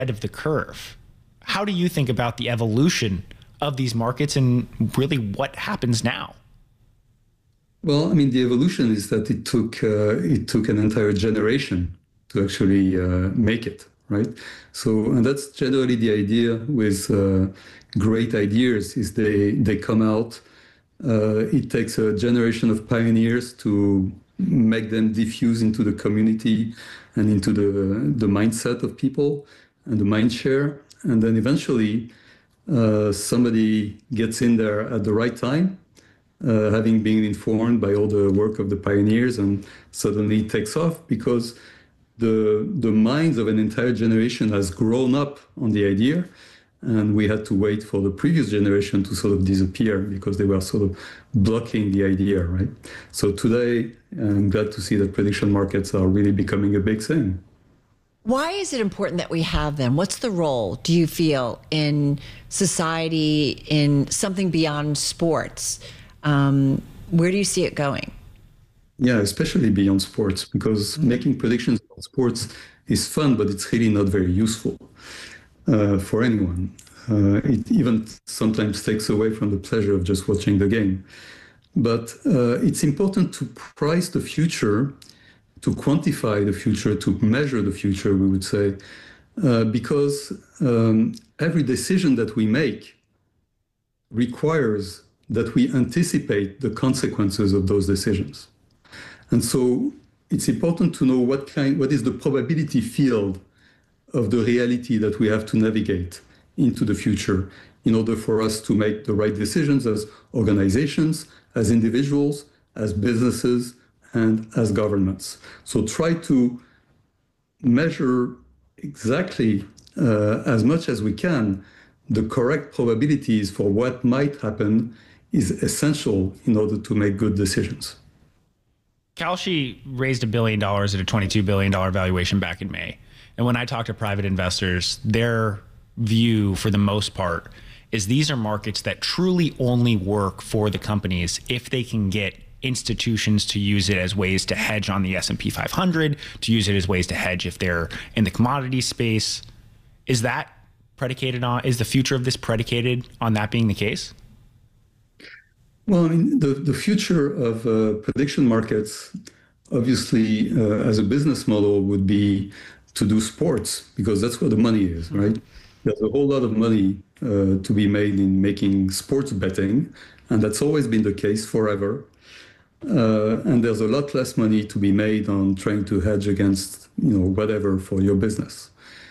of the curve. How do you think about the evolution of these markets and really what happens now? Well, I mean, the evolution is that it took an entire generation to actually make it, right? So, and that's generally the idea with great ideas is they come out. It takes a generation of pioneers to make them diffuse into the community and into the mindset of people and the mind share, and then eventually somebody gets in there at the right time, having been informed by all the work of the pioneers, and suddenly it takes off because the minds of an entire generation has grown up on the idea, and we had to wait for the previous generation to sort of disappear because they were sort of blocking the idea, right? So today, I'm glad to see that prediction markets are really becoming a big thing. Why is it important that we have them? What's the role, do you feel, in society, in something beyond sports? Where do you see it going? Yeah, especially beyond sports, because making predictions about sports is fun, but it's really not very useful for anyone. It even sometimes takes away from the pleasure of just watching the game. But it's important to price the future, to quantify the future, to measure the future, we would say, because every decision that we make requires that we anticipate the consequences of those decisions. And so it's important to know what is the probability field of the reality that we have to navigate into the future in order for us to make the right decisions as organizations, as individuals, as businesses, and as governments. So try to measure exactly as much as we can the correct probabilities for what might happen is essential in order to make good decisions. Kalshi raised $1 billion at a $22 billion valuation back in May. And when I talk to private investors, their view for the most part is these are markets that truly only work for the companies if they can get institutions to use it as ways to hedge on the S&P 500, to use it as ways to hedge if they're in the commodity space. Is that predicated on, is the future of this predicated on that being the case? Well, I mean, the future of prediction markets, obviously, as a business model would be to do sports, because that's where the money is, right? There's a whole lot of money to be made in making sports betting, and that's always been the case forever. And there's a lot less money to be made on trying to hedge against, whatever for your business.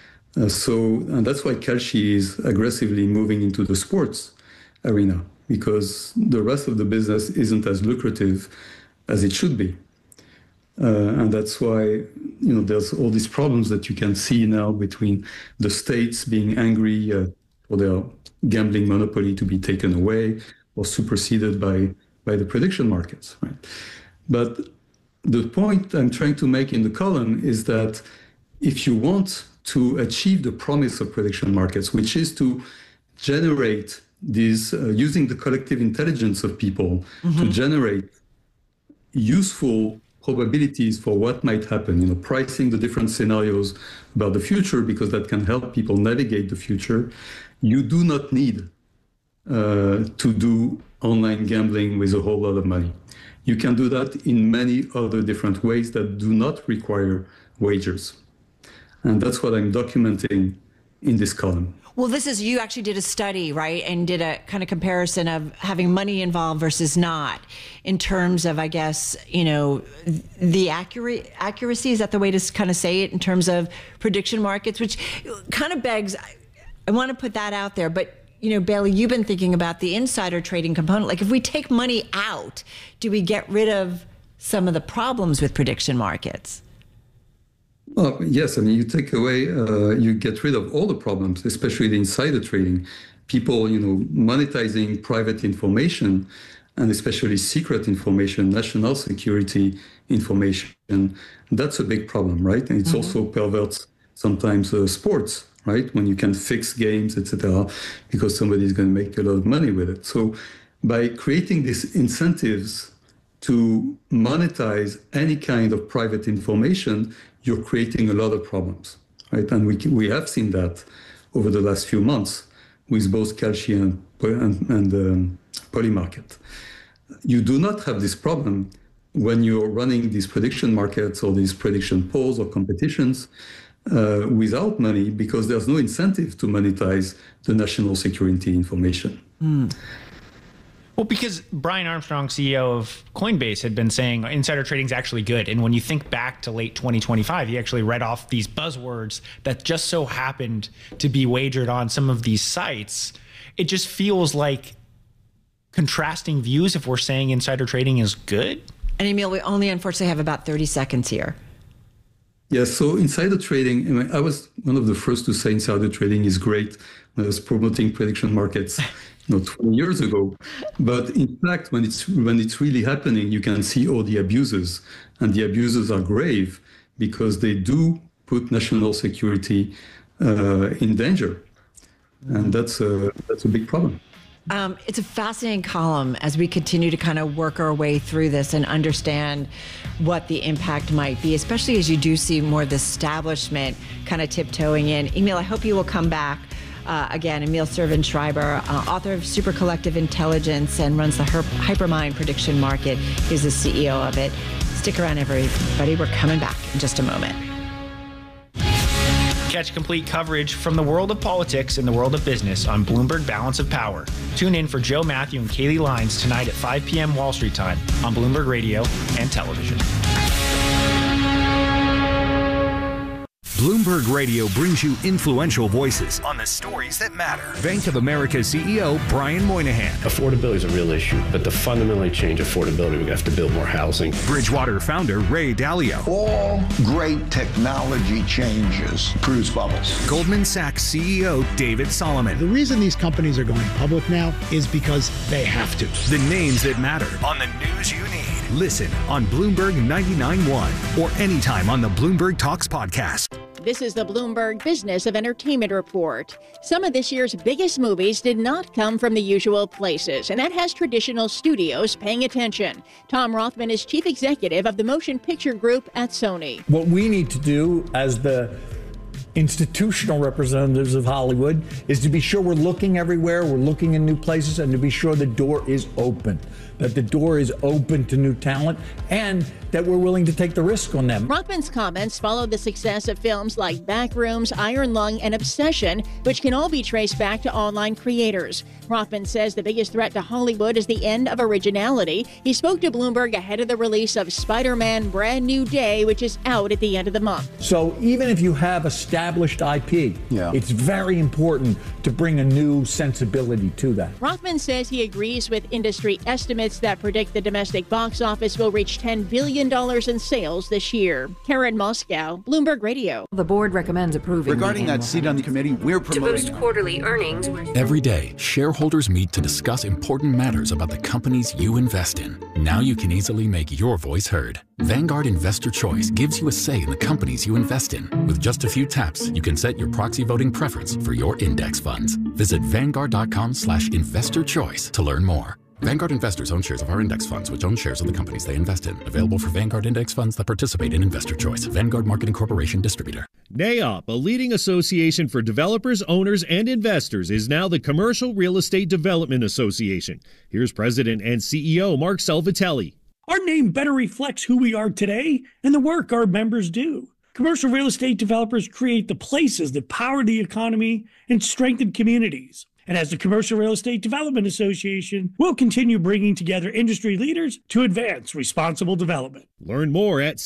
And that's why Kalshi is aggressively moving into the sports arena, because the rest of the business isn't as lucrative as it should be. And that's why, there's all these problems that you can see now between the states being angry for their gambling monopoly to be taken away or superseded by the prediction markets, right? But the point I'm trying to make in the column is that if you want to achieve the promise of prediction markets, which is to generate these, using the collective intelligence of people to generate useful probabilities for what might happen, pricing the different scenarios about the future, because that can help people navigate the future. You do not need to do online gambling with a whole lot of money. You can do that in many other different ways that do not require wagers. And that's what I'm documenting in this column. Well, you actually did a study, right? And did a kind of comparison of having money involved versus not in terms of, I guess, the accuracy. Is that the way to kind of say it in terms of prediction markets, which kind of begs, I want to put that out there, but Bailey, you've been thinking about the insider trading component. Like, if we take money out, do we get rid of some of the problems with prediction markets? Well, yes. I mean, you take away, you get rid of all the problems, especially the insider trading. People, monetizing private information, and especially secret information, national security information. That's a big problem, right? And it's also perverts sometimes sports, right? When you can fix games, etc., because somebody is going to make a lot of money with it. So by creating these incentives to monetize any kind of private information, you're creating a lot of problems, right? And we have seen that over the last few months with both Kalshi and Polymarket. You do not have this problem when you're running these prediction markets or these prediction polls or competitions without money, because there's no incentive to monetize the national security information. Well, because Brian Armstrong, CEO of Coinbase, had been saying insider trading is actually good. And when you think back to late 2025, he actually read off these buzzwords that just so happened to be wagered on some of these sites. It just feels like contrasting views if we're saying insider trading is good. And Emil, we only unfortunately have about 30 seconds here. Yes, so insider trading, I was one of the first to say insider trading is great when I was promoting prediction markets 20 years ago. But in fact, when it's really happening, you can see all the abuses. And the abuses are grave because they do put national security in danger. And that's a big problem. It's a fascinating column as we continue to kind of work our way through this and understand what the impact might be, especially as you do see more of the establishment kind of tiptoeing in. Emil, I hope you will come back. Again, Emil Servan-Schreiber, author of Super Collective Intelligence and runs the Hypermind prediction market, is the CEO of it. Stick around, everybody. We're coming back in just a moment. Catch complete coverage from the world of politics and the world of business on Bloomberg Balance of Power. Tune in for Joe Matthew and Kaylee Lines tonight at 5 p.m. Wall Street time on Bloomberg Radio and television. Bloomberg Radio brings you influential voices on the stories that matter. Bank of America CEO Brian Moynihan. Affordability is a real issue, but to fundamentally change affordability, we have to build more housing. Bridgewater founder Ray Dalio. All great technology changes produce bubbles. Goldman Sachs CEO David Solomon. The reason these companies are going public now is because they have to. The names that matter on the news you need. Listen on Bloomberg 99.1 or anytime on the Bloomberg Talks podcast. This is the Bloomberg Business of Entertainment Report. Some of this year's biggest movies did not come from the usual places, and that has traditional studios paying attention. Tom Rothman is chief executive of the Motion Picture Group at Sony. What we need to do as the institutional representatives of Hollywood is to be sure we're looking everywhere, we're looking in new places, and to be sure the door is open. That the door is open to new talent and that we're willing to take the risk on them. Rothman's comments follow the success of films like Backrooms, Iron Lung, and Obsession, which can all be traced back to online creators. Rothman says the biggest threat to Hollywood is the end of originality. He spoke to Bloomberg ahead of the release of Spider-Man Brand New Day, which is out at the end of the month. So even if you have established IP, it's very important to bring a new sensibility to that. Rothman says he agrees with industry estimates that predict the domestic box office will reach $10 billion in sales this year. Karen Moscow, Bloomberg Radio. The board recommends approving. Regarding that seat on the committee, we're promoting to boost quarterly earnings. Every day, shareholders meet to discuss important matters about the companies you invest in. Now you can easily make your voice heard. Vanguard Investor Choice gives you a say in the companies you invest in. With just a few taps, you can set your proxy voting preference for your index funds. Visit Vanguard.com/investorchoice to learn more. Vanguard investors own shares of our index funds, which own shares of the companies they invest in. Available for Vanguard index funds that participate in Investor Choice. Vanguard Marketing Corporation Distributor. NAIOP, a leading association for developers, owners, and investors, is now the Commercial Real Estate Development Association. Here's President and CEO Mark Salvatelli. Our name better reflects who we are today and the work our members do. Commercial real estate developers create the places that power the economy and strengthen communities. And as the Commercial Real Estate Development Association, we'll continue bringing together industry leaders to advance responsible development. Learn more at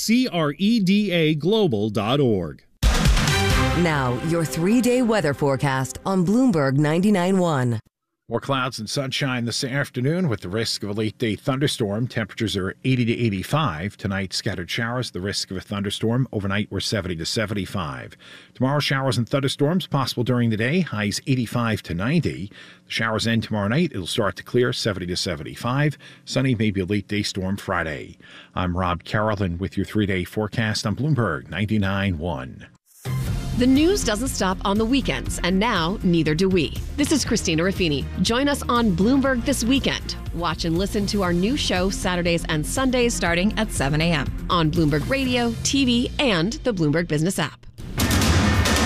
CREDAglobal.org. Now, your 3-day weather forecast on Bloomberg 99.1. More clouds and sunshine this afternoon with the risk of a late-day thunderstorm. Temperatures are 80 to 85. Tonight, scattered showers. The risk of a thunderstorm. Overnight, we're 70 to 75. Tomorrow, showers and thunderstorms possible during the day. Highs 85 to 90. The showers end tomorrow night. It'll start to clear 70 to 75. Sunny, maybe a late-day storm Friday. I'm Rob Carolyn with your 3-day forecast on Bloomberg 99.1. The news doesn't stop on the weekends, and now neither do we. This is Christina Ruffini. Join us on Bloomberg this weekend. Watch and listen to our new show Saturdays and Sundays starting at 7 a.m. on Bloomberg Radio, TV, and the Bloomberg Business app.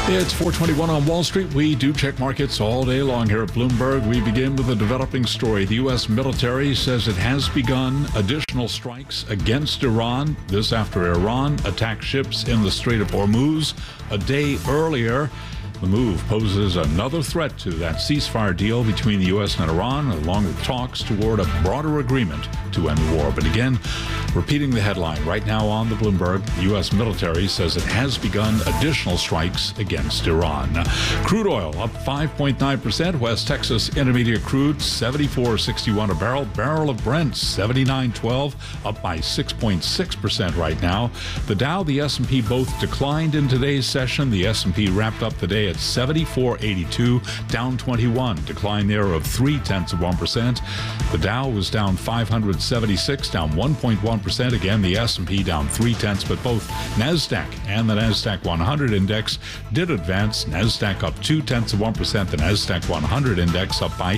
It's 421 on Wall Street. We do check markets all day long here at Bloomberg. We begin with a developing story. The U.S. military says it has begun additional strikes against Iran. This after Iran attacked ships in the Strait of Hormuz a day earlier. The move poses another threat to that ceasefire deal between the U.S. and Iran, along with talks toward a broader agreement to end the war. But again, repeating the headline right now on the Bloomberg, the U.S. military says it has begun additional strikes against Iran. Crude oil up 5.9%. West Texas Intermediate crude $74.61 a barrel. Barrel of Brent $79.12, up by 6.6% right now. The Dow, the S&P both declined in today's session. The S&P wrapped up the day at 74.82, down 21, decline there of 0.3%. The Dow was down 576, down 1.1%. Again, the S&P down 0.3, but both NASDAQ and the NASDAQ 100 index did advance. NASDAQ up 0.2%, the NASDAQ 100 index up by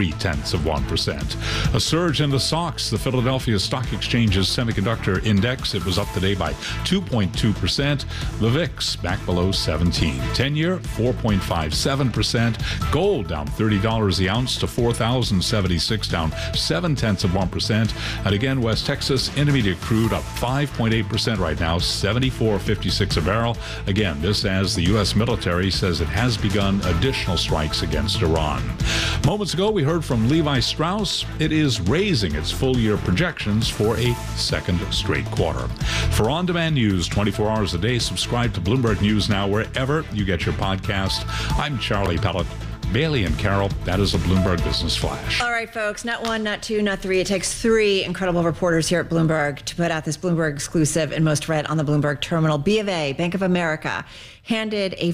0.3%. A surge in the SOX, the Philadelphia Stock Exchange's semiconductor index. It was up today by 2.2%. The VIX back below 17. 10-year 4.57%. Gold down $30 the ounce to $4,076, down 0.7%. And again, West Texas Intermediate crude up 5.8% right now, $74.56 a barrel. Again, this as the U.S. military says it has begun additional strikes against Iran. Moments ago, we heard from Levi Strauss. It is raising its full-year projections for a second straight quarter. For on-demand news 24 hours a day, subscribe to Bloomberg News Now wherever you get your podcast. I'm Charlie Pellet. Bailey and Carol, that is a Bloomberg Business Flash. All right, folks, not one, not two, not three. It takes three incredible reporters here at Bloomberg to put out this Bloomberg exclusive and most read on the Bloomberg terminal. B of A, Bank of America, handed a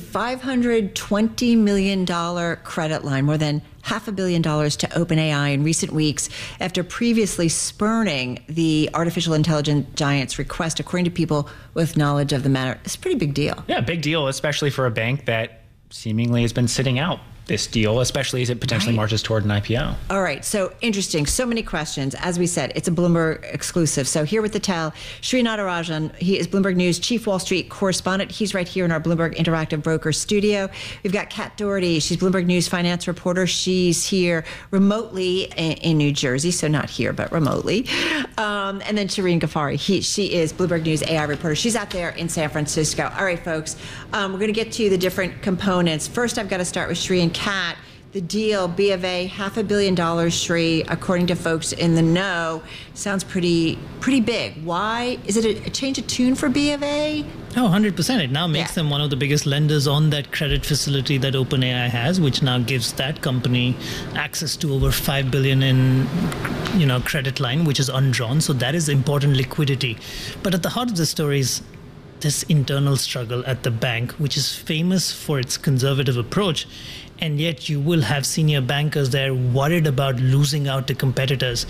$520 million credit line, more than $500 million to OpenAI in recent weeks after previously spurning the artificial intelligence giant's request, according to people with knowledge of the matter. It's a pretty big deal. Yeah, big deal, especially for a bank that seemingly has been sitting out this deal, especially as it potentially marches toward an IPO. All right, so interesting. So many questions. As we said, it's a Bloomberg exclusive. So here with the tell, Sri Natarajan. He is Bloomberg News Chief Wall Street Correspondent. He's right here in our Bloomberg Interactive Broker studio. We've got Kat Doherty. She's Bloomberg News Finance Reporter. She's here remotely in New Jersey, so not here, but remotely. And then Shireen Ghaffari. She is Bloomberg News AI Reporter. She's out there in San Francisco. All right, folks, we're going to get to the different components. First, I've got to start with Shri and Kat. The deal, B of A, $500 million, Shri, according to folks in the know, sounds pretty big. Why? Is it a change of tune for B of A? Oh, 100%. It now makes them one of the biggest lenders on that credit facility that OpenAI has, which now gives that company access to over $5 billion in, credit line, which is undrawn. So that is important liquidity. But at the heart of the story is this internal struggle at the bank, which is famous for its conservative approach. And yet you will have senior bankers there worried about losing out to competitors.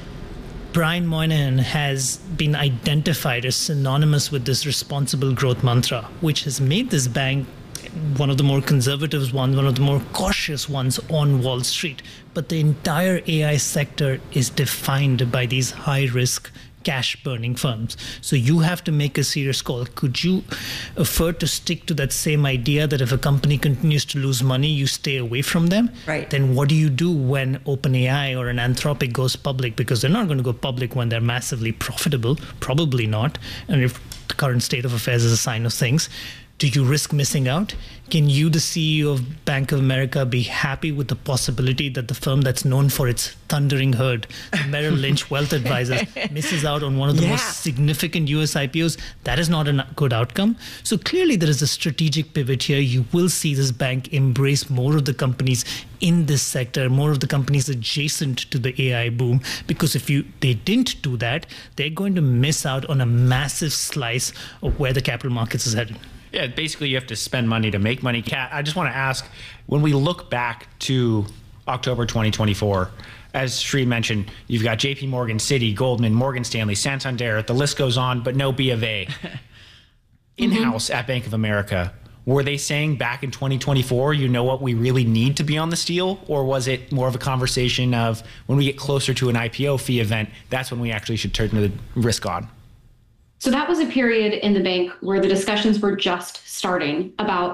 Brian Moynihan has been identified as synonymous with this responsible growth mantra, which has made this bank one of the more conservative ones, one of the more cautious ones on Wall Street. But the entire AI sector is defined by these high-risk cash-burning firms. So you have to make a serious call. Could you afford to stick to that same idea that if a company continues to lose money, you stay away from them? Right. Then what do you do when OpenAI or an Anthropic goes public? Because they're not going to go public when they're massively profitable. Probably not. And if the current state of affairs is a sign of things, do you risk missing out? Can you, the CEO of Bank of America, be happy with the possibility that the firm that's known for its thundering herd, Merrill Lynch Wealth Advisors, misses out on one of the most significant U.S. IPOs? That is not a good outcome. So clearly there is a strategic pivot here. You will see this bank embrace more of the companies in this sector, more of the companies adjacent to the AI boom, because if they didn't do that, they're going to miss out on a massive slice of where the capital markets is headed. Yeah, basically you have to spend money to make money. Kat, I just want to ask, when we look back to October 2024, as Shri mentioned, you've got JP Morgan, Citi, Goldman, Morgan Stanley, Santander, the list goes on, but no B of A. In-house at Bank of America, were they saying back in 2024, what we really need to be on this deal? Or was it more of a conversation of when we get closer to an IPO fee event, that's when we actually should turn the risk on? So that was a period in the bank where the discussions were just starting about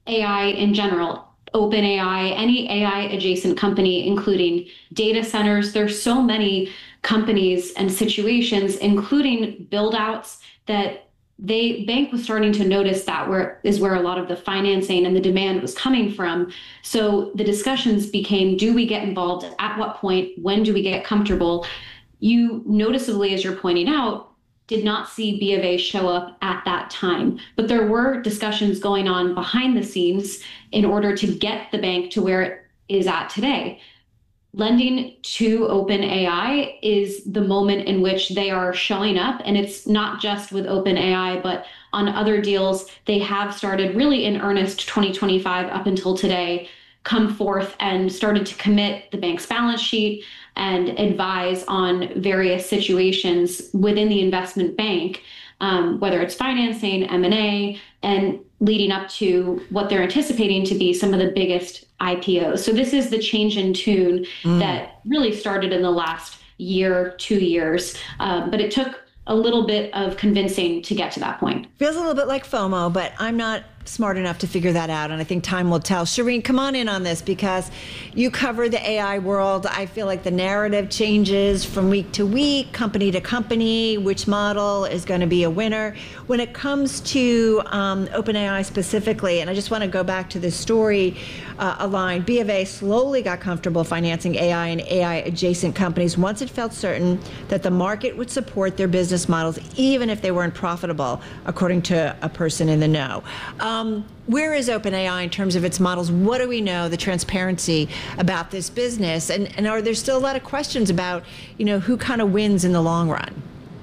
AI in general, OpenAI, any AI adjacent company, including data centers. There's so many companies and situations, including build outs, that bank was starting to notice that where a lot of the financing and the demand was coming from. So the discussions became, do we get involved? At what point? When do we get comfortable? You noticeably, as you're pointing out, did not see B of A show up at that time. But there were discussions going on behind the scenes in order to get the bank to where it is at today. Lending to OpenAI is the moment in which they are showing up. And it's not just with OpenAI, but on other deals, they have started really in earnest 2025 up until today, come forth and started to commit the bank's balance sheet and advise on various situations within the investment bank, whether it's financing, M&A, and leading up to what they're anticipating to be some of the biggest IPOs. So this is the change in tune that really started in the last year, 2 years, but it took a little bit of convincing to get to that point. Feels a little bit like FOMO, but I'm not smart enough to figure that out, and I think time will tell. Shireen, come on in on this because you cover the AI world. I feel like the narrative changes from week to week, company to company, which model is going to be a winner. When it comes to OpenAI specifically, and I just want to go back to this story aligned, B of A slowly got comfortable financing AI and AI adjacent companies once it felt certain that the market would support their business models, even if they weren't profitable, according to a person in the know. Where is OpenAI in terms of its models? What do we know, the transparency about this business? And are there still a lot of questions about, who kind of wins in the long run?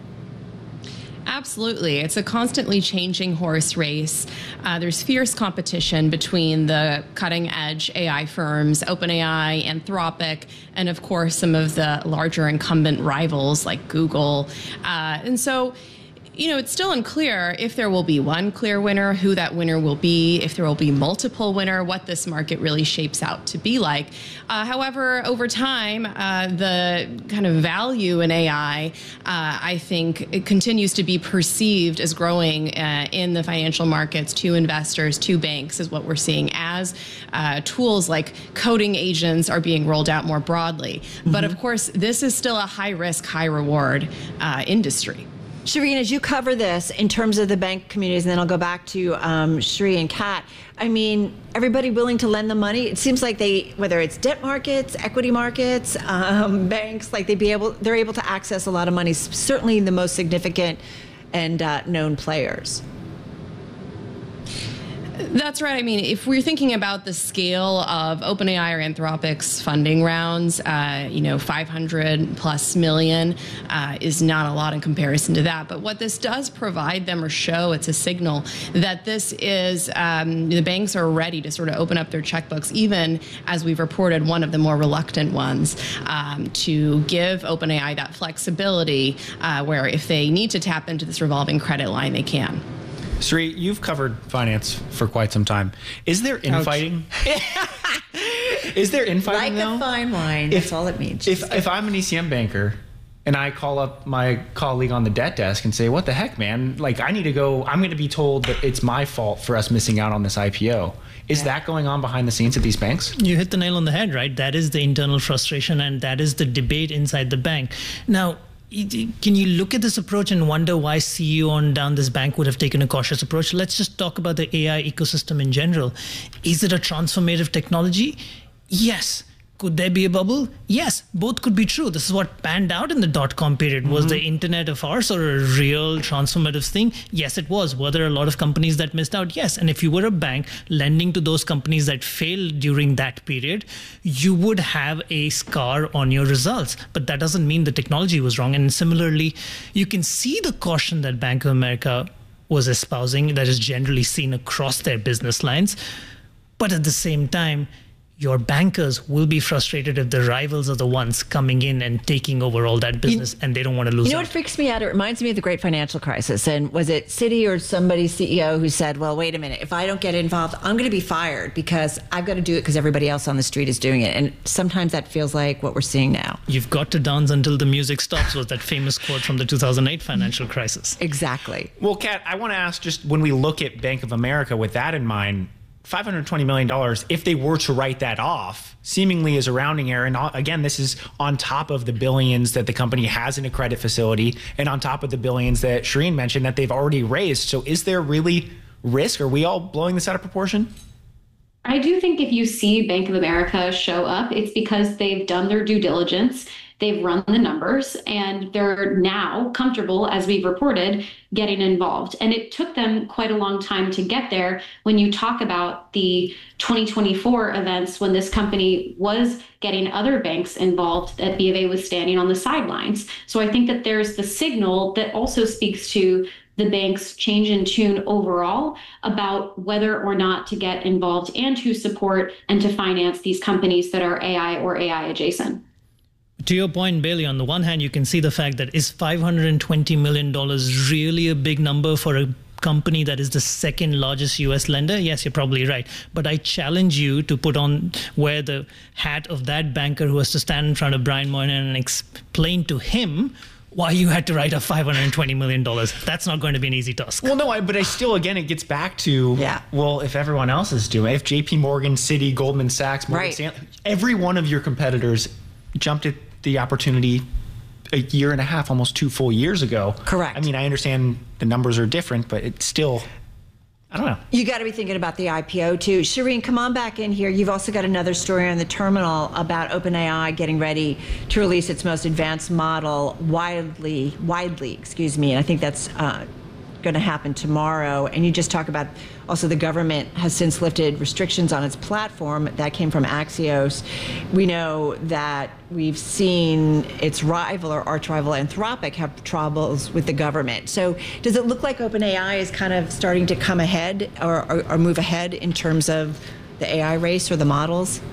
Absolutely. It's a constantly changing horse race. There's fierce competition between the cutting edge AI firms, OpenAI, Anthropic, and of course, some of the larger incumbent rivals like Google. And so, it's still unclear if there will be one clear winner, who that winner will be, if there will be multiple winner, what this market really shapes out to be like. However, over time, the kind of value in AI, I think, it continues to be perceived as growing in the financial markets to investors, to banks, is what we're seeing as tools like coding agents are being rolled out more broadly. Mm-hmm. But of course, this is still a high risk, high reward industry. Shireen, as you cover this in terms of the bank communities, and then I'll go back to Sri and Kat. I mean, everybody willing to lend the money. It seems like whether it's debt markets, equity markets, banks, like they're able to access a lot of money. Certainly the most significant and known players. That's right. I mean, if we're thinking about the scale of OpenAI or Anthropic's funding rounds, 500 plus million is not a lot in comparison to that. But what this does provide them or show, it's a signal that this is, the banks are ready to sort of open up their checkbooks, even as we've reported, one of the more reluctant ones, to give OpenAI that flexibility where if they need to tap into this revolving credit line, they can. Sri, you've covered finance for quite some time. Is there infighting? Is there infighting like a fine wine, that's all it means. If I'm an ECM banker and I call up my colleague on the debt desk and say, what the heck, man? Like, I need to go, I'm going to be told that it's my fault for us missing out on this IPO. Is that going on behind the scenes at these banks? You hit the nail on the head, right? That is the internal frustration, and that is the debate inside the bank. Now, can you look at this approach and wonder why CEO on down this bank would have taken a cautious approach? Let's just talk about the AI ecosystem in general. Is it a transformative technology? Yes. Could there be a bubble? Yes, both could be true. This is what panned out in the dot-com period. Was the internet a farce or a real transformative thing? Yes, it was. Were there a lot of companies that missed out? Yes. And if you were a bank lending to those companies that failed during that period, you would have a scar on your results. But that doesn't mean the technology was wrong. And similarly, you can see the caution that Bank of America was espousing that is generally seen across their business lines. But at the same time, your bankers will be frustrated if the rivals are the ones coming in and taking over all that business, and they don't want to lose out. You know what freaks me out? It reminds me of the great financial crisis. And was it Citi or somebody's CEO who said, well, wait a minute, if I don't get involved, I'm going to be fired because I've got to do it because everybody else on the street is doing it. And sometimes that feels like what we're seeing now. You've got to dance until the music stops was that famous quote from the 2008 financial crisis. Exactly. Well, Kat, I want to ask, just when we look at Bank of America with that in mind, $520 million, if they were to write that off, seemingly is a rounding error. And again, this is on top of the billions that the company has in a credit facility and on top of the billions that Shireen mentioned that they've already raised. So is there really risk? Are we all blowing this out of proportion? I do think if you see Bank of America show up, it's because they've done their due diligence. They've run the numbers and they're now comfortable, as we've reported, getting involved. And it took them quite a long time to get there. When you talk about the 2024 events, when this company was getting other banks involved, that B of A was standing on the sidelines. So I think that there's the signal that also speaks to the bank's change in tune overall about whether or not to get involved and to support and to finance these companies that are AI or AI adjacent. To your point, Bailey, on the one hand, you can see the fact that is $520 million really a big number for a company that is the second largest U.S. lender? Yes, you're probably right. But I challenge you to wear the hat of that banker who has to stand in front of Brian Moynihan and explain to him why you had to write off $520 million. That's not going to be an easy task. Well, no, but I still, again, it gets back to, well, if everyone else is doing it, if JP Morgan, Citi, Goldman Sachs, Morgan Stanley, every one of your competitors jumped at the opportunity a year and a half, almost 2 full years ago. Correct. I mean, I understand the numbers are different, but it's still, I don't know. You got to be thinking about the IPO too. Shireen, come on back in here. You've also got another story on the terminal about OpenAI getting ready to release its most advanced model widely, and I think that's going to happen tomorrow. And you just talk about also the government has since lifted restrictions on its platform. That came from Axios. We know that we've seen its rival or arch rival Anthropic have troubles with the government. So does it look like OpenAI is kind of starting to come ahead or move ahead in terms of the AI race or the models?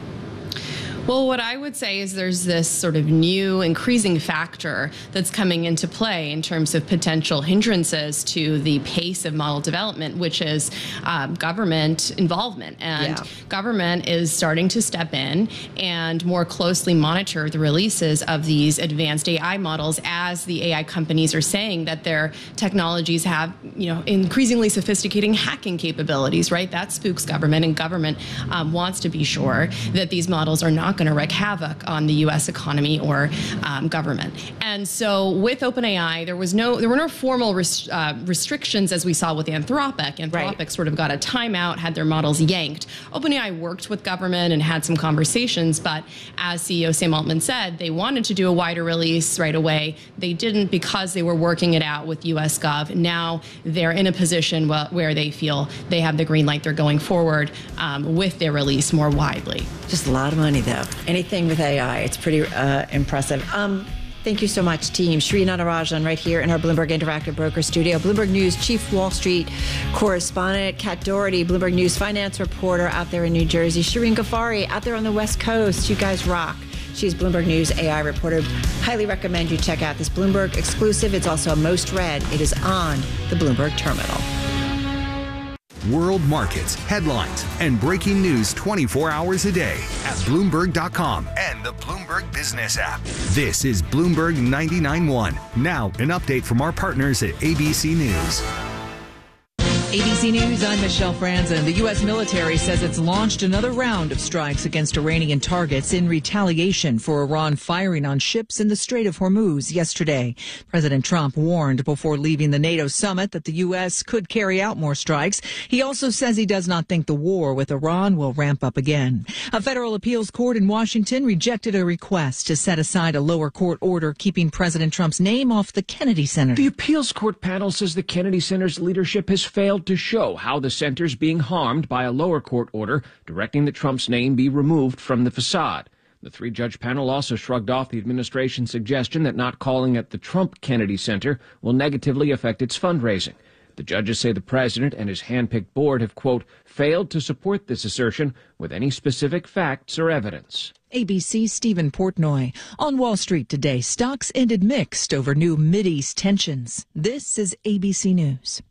Well, what I would say is there's this sort of new increasing factor that's coming into play in terms of potential hindrances to the pace of model development, which is government involvement. And government is starting to step in and more closely monitor the releases of these advanced AI models as the AI companies are saying that their technologies have, increasingly sophisticating hacking capabilities, right? That spooks government, and government wants to be sure that these models are not going to wreak havoc on the U.S. economy or government. And so with OpenAI, there were no formal restrictions as we saw with Anthropic. Anthropic sort of got a timeout, had their models yanked. OpenAI worked with government and had some conversations, but as CEO Sam Altman said, they wanted to do a wider release right away. They didn't because they were working it out with U.S. Gov. Now they're in a position where they feel they have the green light. They're going forward with their release more widely. Just a lot of money, though. Anything with AI, it's pretty impressive. Thank you so much, team. Shri Natarajan right here in our Bloomberg Interactive Broker studio. Bloomberg News Chief Wall Street Correspondent Kat Doherty, Bloomberg News Finance Reporter out there in New Jersey. Shireen Ghaffari out there on the West Coast. You guys rock. She's Bloomberg News AI reporter. Highly recommend you check out this Bloomberg exclusive. It's also a most read. It is on the Bloomberg Terminal. World markets, headlines, and breaking news 24 hours a day at Bloomberg.com and the Bloomberg Business app. This is Bloomberg 99.1. Now, an update from our partners at ABC News. ABC News, I'm Michelle Franzen. The U.S. military says it's launched another round of strikes against Iranian targets in retaliation for Iran firing on ships in the Strait of Hormuz yesterday. President Trump warned before leaving the NATO summit that the U.S. could carry out more strikes. He also says he does not think the war with Iran will ramp up again. A federal appeals court in Washington rejected a request to set aside a lower court order keeping President Trump's name off the Kennedy Center. The appeals court panel says the Kennedy Center's leadership has failed to show how the center's being harmed by a lower court order directing that Trump's name be removed from the facade. The three-judge panel also shrugged off the administration's suggestion that not calling it the Trump Kennedy Center will negatively affect its fundraising. The judges say the president and his hand-picked board have, quote, failed to support this assertion with any specific facts or evidence. ABC's Stephen Portnoy. On Wall Street today, stocks ended mixed over new Mideast tensions. This is ABC News.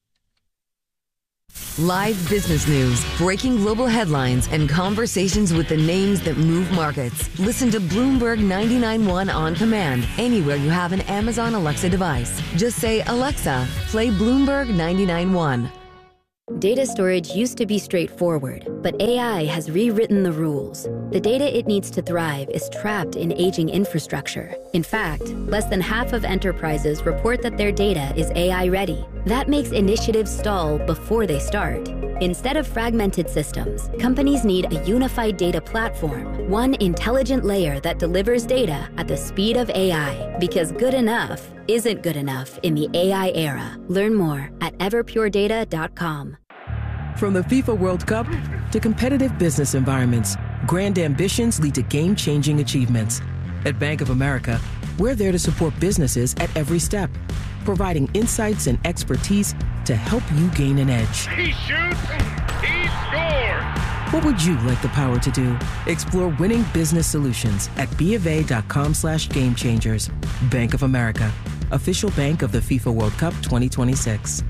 Live business news, breaking global headlines, and conversations with the names that move markets. Listen to Bloomberg 99.1 on command anywhere you have an Amazon Alexa device. Just say, Alexa, play Bloomberg 99.1. Data storage used to be straightforward, but AI has rewritten the rules. The data it needs to thrive is trapped in aging infrastructure. In fact, less than half of enterprises report that their data is AI ready. That makes initiatives stall before they start. Instead of fragmented systems, companies need a unified data platform, one intelligent layer that delivers data at the speed of AI, because good enough isn't good enough in the AI era. Learn more at everpuredata.com. From the FIFA World Cup to competitive business environments, grand ambitions lead to game-changing achievements. At Bank of America, we're there to support businesses at every step, providing insights and expertise to help you gain an edge. He shoots, he scores! What would you like the power to do? Explore winning business solutions at BofA.com/gamechangers. Bank of America, official bank of the FIFA World Cup 2026.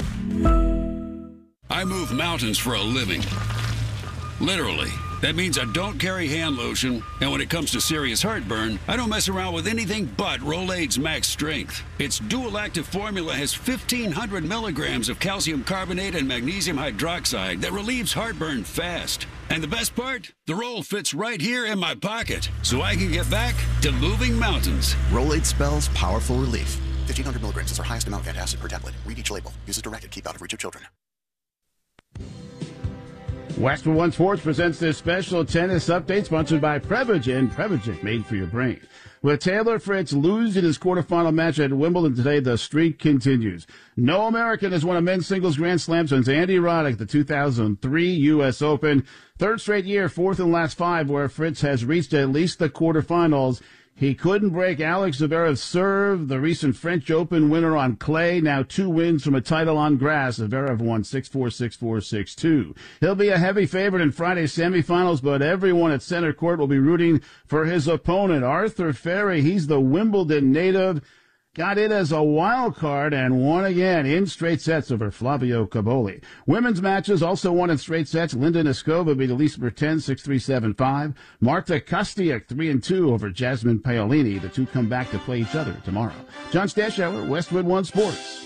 I move mountains for a living. Literally. That means I don't carry hand lotion, and when it comes to serious heartburn, I don't mess around with anything but Rolaids Max Strength. Its dual-active formula has 1,500 milligrams of calcium carbonate and magnesium hydroxide that relieves heartburn fast. And the best part? The roll fits right here in my pocket, so I can get back to moving mountains. Rolaids spells powerful relief. 1,500 milligrams is our highest amount of antacid per tablet. Read each label. Use as directed. Keep out of reach of children. Westwood One Sports presents this special tennis update sponsored by Prevagen. Prevagen, made for your brain. With Taylor Fritz losing his quarterfinal match at Wimbledon today, the streak continues. No American has won a men's singles Grand Slam since Andy Roddick, the 2003 U.S. Open. Third straight year, fourth in the last five, where Fritz has reached at least the quarterfinals. He couldn't break Alex Zverev's serve, the recent French Open winner on clay. Now 2 wins from a title on grass. Zverev won 6-4, 6-4, 6-2. He'll be a heavy favorite in Friday's semifinals, but everyone at center court will be rooting for his opponent, Arthur Ferry. He's the Wimbledon native. Got in as a wild card and won again in straight sets over Flavio Caboli. Women's matches also won in straight sets. Linda Neskova beat Elisa Berten 6-3, 7-5. Marta Kostyuk 3-2 over Jasmine Paolini. The two come back to play each other tomorrow. John Stashower, Westwood One Sports.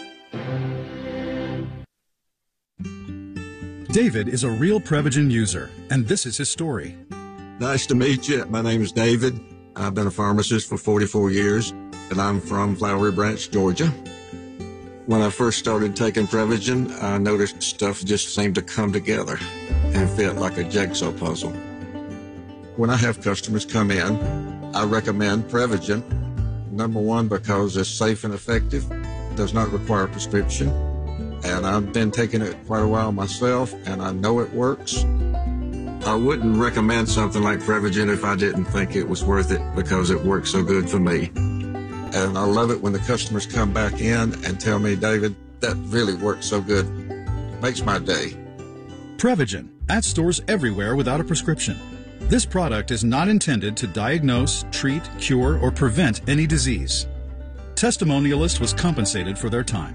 David is a real Prevagen user, and this is his story. Nice to meet you. My name is David. I've been a pharmacist for 44 years. And I'm from Flowery Branch, Georgia. When I first started taking Prevagen, I noticed stuff just seemed to come together and fit like a jigsaw puzzle. When I have customers come in, I recommend Prevagen. Number one, because it's safe and effective, does not require a prescription. And I've been taking it quite a while myself, and I know it works. I wouldn't recommend something like Prevagen if I didn't think it was worth it because it works so good for me. And I love it when the customers come back in and tell me, David, that really works so good. Makes my day. Prevagen, at stores everywhere without a prescription. This product is not intended to diagnose, treat, cure, or prevent any disease. Testimonialist was compensated for their time.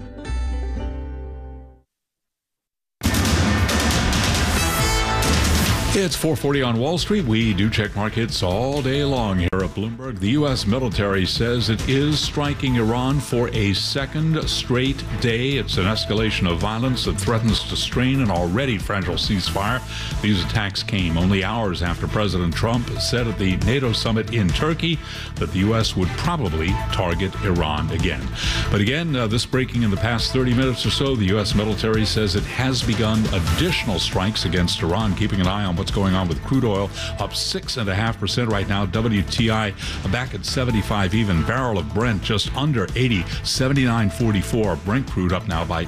It's 4:40 on Wall Street. We do check markets all day long here at Bloomberg. The U.S. military says it is striking Iran for a second straight day. It's an escalation of violence that threatens to strain an already fragile ceasefire. These attacks came only hours after President Trump said at the NATO summit in Turkey that the U.S. would probably target Iran again. But again, this breaking in the past 30 minutes or so, the U.S. military says it has begun additional strikes against Iran, keeping an eye on what's going on with crude oil, up 6.5% right now. WTI back at 75 even. Barrel of Brent just under 80, 79.44. Brent crude up now by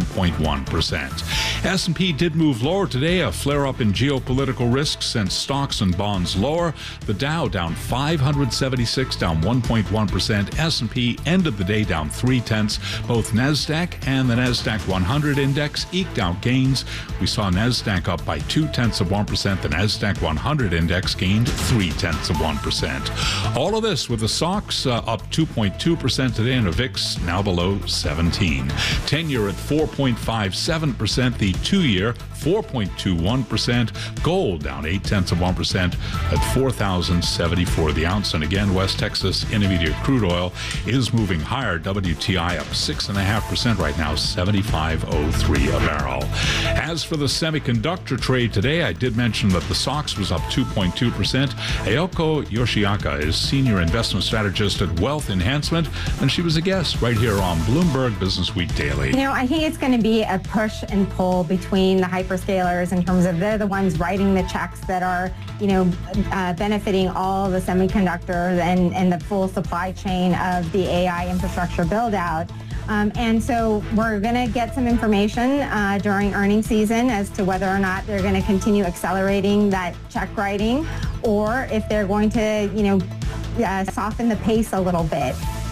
7.1%. S&P did move lower today. A flare-up in geopolitical risks sent stocks and bonds lower. The Dow down 576, down 1.1%. S&P ended the day down 0.3. Both NASDAQ and the NASDAQ 100 index eked out gains. We saw NASDAQ up by 0.2%. 1%. The NASDAQ 100 index gained 0.3%. All of this with the SOX up 2.2% today and a VIX now below 17. 10-year at 4.57%. The 2-year 4.21%. Gold down 0.8% at 4,074 the ounce. And again, West Texas Intermediate crude oil is moving higher. WTI up 6.5% right now, 75.03 a barrel. As for the semiconductor trade today, I did mention that the SOX was up 2.2%. Ayoko Yoshiaka is Senior Investment Strategist at Wealth Enhancement, and she was a guest right here on Bloomberg Business Week Daily. You know, I think it's going to be a push and pull between the hyperscalers in terms of they're the ones writing the checks that are, benefiting all the semiconductors and the full supply chain of the AI infrastructure build out. And so we're going to get some information during earnings season as to whether or not they're going to continue accelerating that check writing or if they're going to, soften the pace a little bit.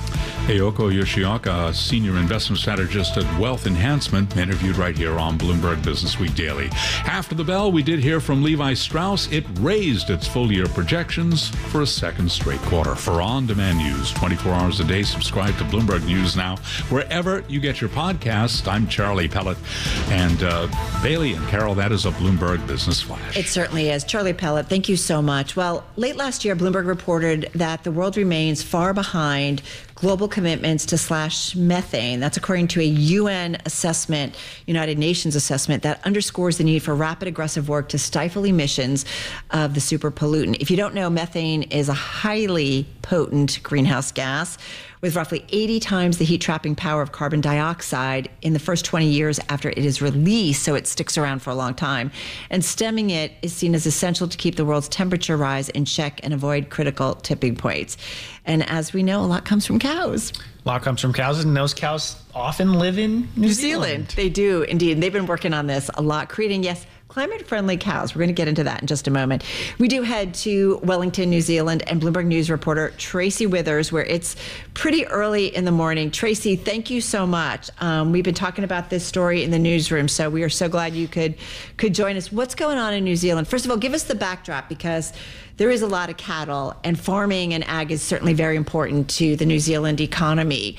Ayoko Yoshiaka, Senior Investment Strategist at Wealth Enhancement, interviewed right here on Bloomberg Business Week Daily. After the bell, we did hear from Levi Strauss. It raised its full-year projections for a second straight quarter. For on-demand news 24 hours a day, subscribe to Bloomberg News Now, wherever you get your podcasts. I'm Charlie Pellet. And Bailey and Carol, that is a Bloomberg Business Flash. It certainly is. Charlie Pellet, thank you so much. Well, late last year, Bloomberg reported that the world remains far behind global commitments to slash methane. That's according to a UN assessment, United Nations assessment, that underscores the need for rapid, aggressive work to stifle emissions of the super pollutant. If you don't know, methane is a highly potent greenhouse gas with roughly 80 times the heat-trapping power of carbon dioxide in the first 20 years after it is released, so it sticks around for a long time. And stemming it is seen as essential to keep the world's temperature rise in check and avoid critical tipping points. And as we know, a lot comes from cows. A lot comes from cows, and those cows often live in New Zealand. They do, indeed. They've been working on this a lot, creating, yes, climate-friendly cows. We're going to get into that in just a moment. We do head to Wellington, New Zealand, and Bloomberg News reporter Tracy Withers, where it's pretty early in the morning. Tracy, thank you so much. We've been talking about this story in the newsroom, so we are so glad you could join us. What's going on in New Zealand? First of all, give us the backdrop, because there is a lot of cattle, and farming and ag is certainly very important to the New Zealand economy,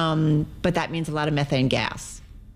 but that means a lot of methane gas.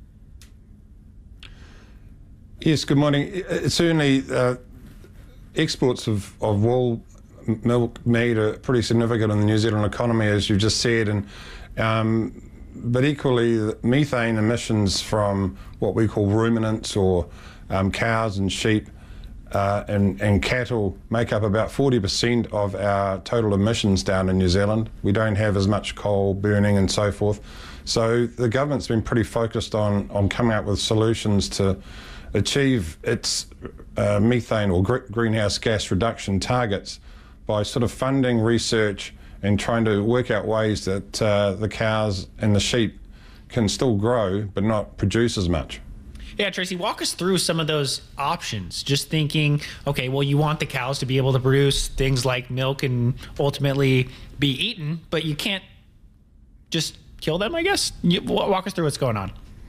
Yes, good morning. Certainly, exports of wool, milk, meat are pretty significant in the New Zealand economy, as you just said, and but equally, the methane emissions from what we call ruminants or cows and sheep and cattle make up about 40% of our total emissions down in New Zealand. We don't have as much coal burning and so forth. So the government's been pretty focused on coming up with solutions to achieve its methane or greenhouse gas reduction targets by sort of funding research and trying to work out ways that the cows and the sheep can still grow but not produce as much. Yeah, Tracy, walk us through some of those options. Just thinking, okay, well, you want the cows to be able to produce things like milk and ultimately be eaten, but you can't just kill them, I guess? Walk us through what's going on.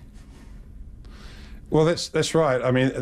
Well, that's right. I mean,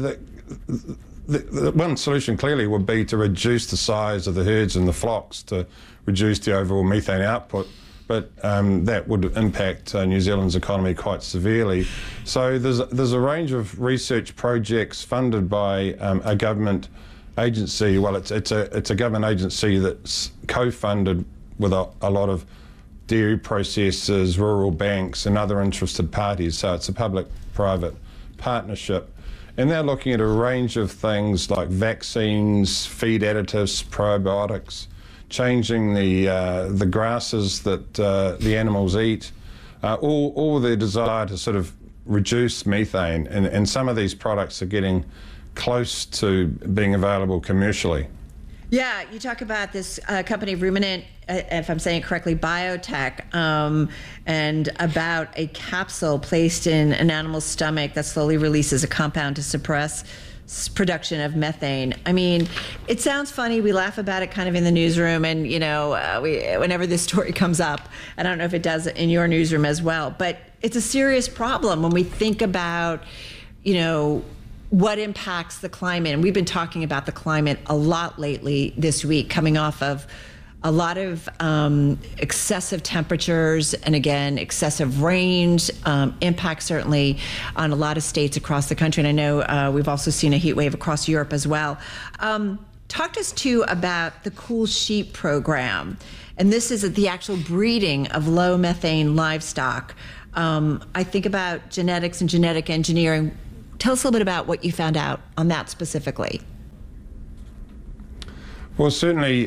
the one solution clearly would be to reduce the size of the herds and the flocks to reduce the overall methane output, but that would impact New Zealand's economy quite severely. So there's a range of research projects funded by a government agency. Well, it's a government agency that's co-funded with a lot of dairy processors, rural banks, and other interested parties. So it's a public-private partnership, and they're looking at a range of things like vaccines, feed additives, probiotics, changing the grasses that the animals eat, all with their desire to sort of reduce methane, and some of these products are getting close to being available commercially. Yeah, you talk about this company, Ruminant, if I'm saying it correctly, biotech, and about a capsule placed in an animal's stomach that slowly releases a compound to suppress production of methane. I mean, it sounds funny. We laugh about it kind of in the newsroom, and whenever this story comes up, I don't know if it does in your newsroom as well, but it's a serious problem when we think about, what impacts the climate. And we've been talking about the climate a lot lately this week, coming off of a lot of excessive temperatures and, again, excessive rains, impact certainly on a lot of states across the country. And I know we've also seen a heat wave across Europe as well. Talk to us, too, about the Cool Sheep program. And this is the actual breeding of low methane livestock. I think about genetics and genetic engineering. Tell us a little bit about what you found out on that specifically. Well, certainly,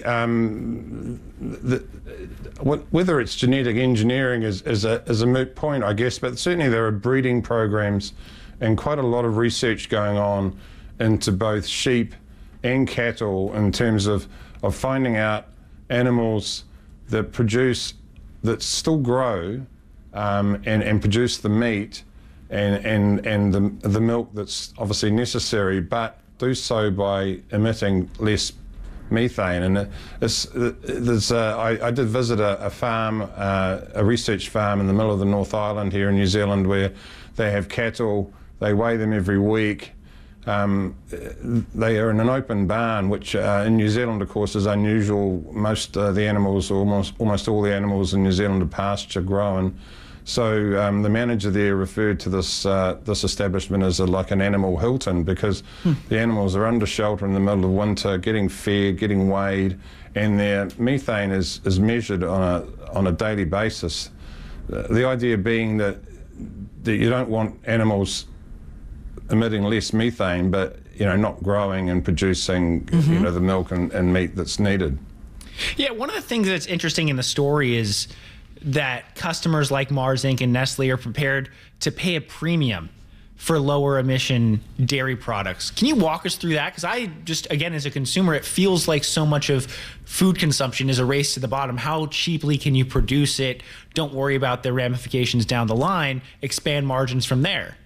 whether it's genetic engineering is a moot point, I guess, but certainly there are breeding programs and quite a lot of research going on into both sheep and cattle in terms of finding out animals that still grow and produce the meat and the milk that's obviously necessary, but do so by emitting less methane. And I did visit a farm, a research farm in the middle of the North Island here in New Zealand, where they have cattle. They weigh them every week. They are in an open barn, which in New Zealand, of course, is unusual. Most of the animals, or almost all the animals in New Zealand, are pasture grown. So the manager there referred to this establishment as like an animal Hilton, because the animals are under shelter in the middle of winter, getting fed, getting weighed, and their methane is measured on a daily basis. The idea being that you don't want animals emitting less methane, but not growing and producing the milk and meat that's needed. Yeah, one of the things that's interesting in the story is that customers like Mars Inc. and Nestle are prepared to pay a premium for lower emission dairy products. Can you walk us through that? Because I just, again, as a consumer, it feels like so much of food consumption is a race to the bottom. How cheaply can you produce it? Don't worry about the ramifications down the line. Expand margins from there.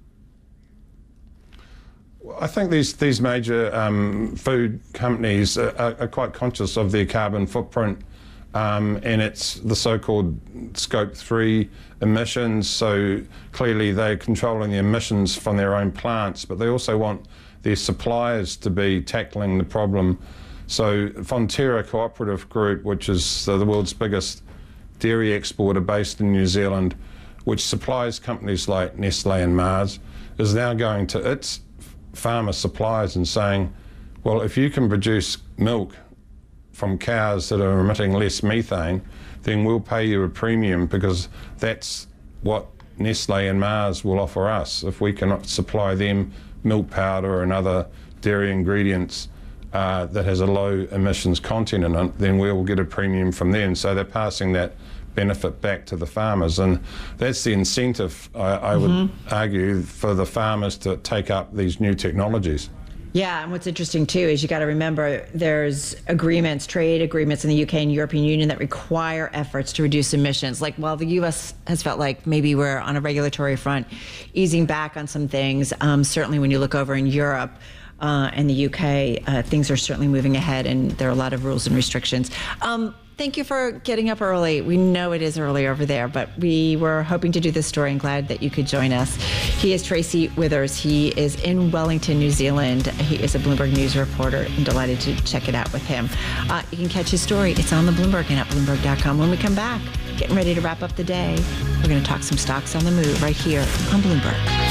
I think these major food companies are quite conscious of their carbon footprint, and it's the so-called Scope 3 emissions. So clearly they're controlling the emissions from their own plants, but they also want their suppliers to be tackling the problem. So Fonterra Cooperative Group, which is the world's biggest dairy exporter based in New Zealand, which supplies companies like Nestle and Mars, is now going to its farmer suppliers and saying, well, if you can produce milk from cows that are emitting less methane, then we'll pay you a premium, because that's what Nestle and Mars will offer us. If we cannot supply them milk powder and other dairy ingredients that has a low emissions content in it, then we will get a premium from them. So they're passing that benefit back to the farmers, and that's the incentive, I would argue, for the farmers to take up these new technologies. Yeah, and what's interesting too is you got to remember there's trade agreements in the UK and European Union that require efforts to reduce emissions. Like, while the US has felt like maybe we're on a regulatory front easing back on some things, certainly when you look over in Europe and the UK, things are certainly moving ahead, and there are a lot of rules and restrictions. Thank you for getting up early. We know it is early over there, but we were hoping to do this story and glad that you could join us. He is Tracy Withers. He is in Wellington, New Zealand. He is a Bloomberg News reporter. I'm delighted to check it out with him. You can catch his story. It's on the Bloomberg and at Bloomberg.com. When we come back, getting ready to wrap up the day, we're going to talk some stocks on the move right here on Bloomberg.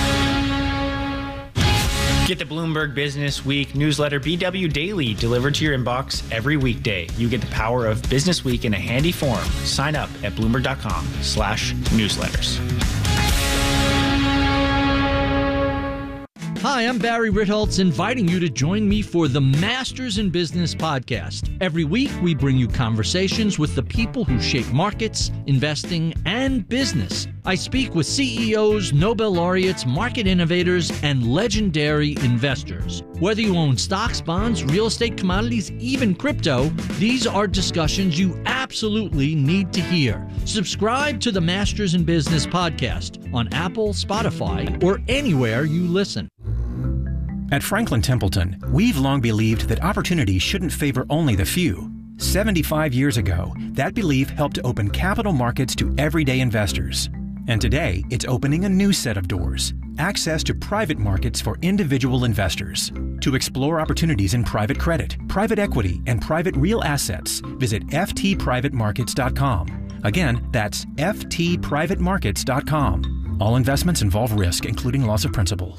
Get the Bloomberg Business Week newsletter BW Daily delivered to your inbox every weekday. You get the power of Business Week in a handy form. Sign up at Bloomberg.com/newsletters. Hi, I'm Barry Ritholtz, inviting you to join me for the Masters in Business podcast. Every week, we bring you conversations with the people who shape markets, investing, and business. I speak with CEOs, Nobel laureates, market innovators, and legendary investors. Whether you own stocks, bonds, real estate, commodities, even crypto, these are discussions you absolutely need to hear. Subscribe to the Masters in Business podcast on Apple, Spotify, or anywhere you listen. At Franklin Templeton, we've long believed that opportunity shouldn't favor only the few. 75 years ago, that belief helped open capital markets to everyday investors. And today, it's opening a new set of doors. access to private markets for individual investors. To explore opportunities in private credit, private equity, and private real assets, visit ftprivatemarkets.com. Again, that's ftprivatemarkets.com. All investments involve risk, including loss of principal.